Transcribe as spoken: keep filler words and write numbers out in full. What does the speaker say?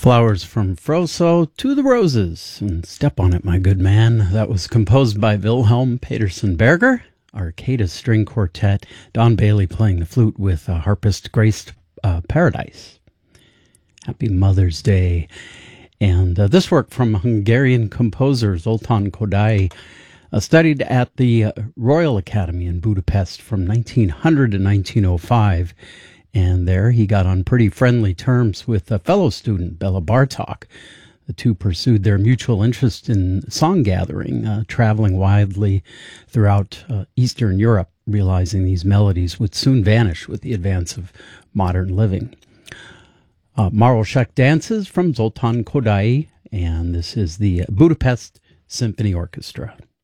Flowers from Froso to the Roses, and Step on It, My Good Man. That was composed by Wilhelm Peterson Berger, Arcada String Quartet, Don Bailey playing the flute with uh, harpist Grace uh, Paradise. Happy Mother's Day. And uh, this work from Hungarian composer Zoltán Kodály, uh, studied at the uh, Royal Academy in Budapest from nineteen hundred to nineteen oh five. And there he got on pretty friendly terms with a fellow student, Bela Bartok. The two pursued their mutual interest in song gathering, uh, traveling widely throughout uh, Eastern Europe, realizing these melodies would soon vanish with the advance of modern living. Uh, Maroshek Dances from Zoltán Kodály, and this is the Budapest Symphony Orchestra.